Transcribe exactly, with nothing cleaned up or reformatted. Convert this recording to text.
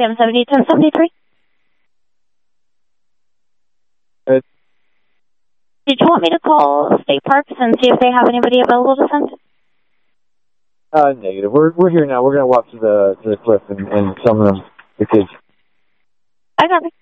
Sam seventy, ten seventy-three. Uh, Did you want me to call State Parks and see if they have anybody available to send? uh, negative. We're we're here now. We're gonna walk to the to the cliff and, and some of them the kids. I got it.